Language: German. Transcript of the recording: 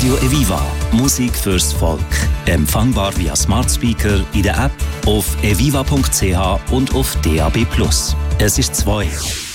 Radio Eviva. Musik fürs Volk. Empfangbar via Smart Speaker, in der App, auf eviva.ch und auf DAB+. Es ist 2.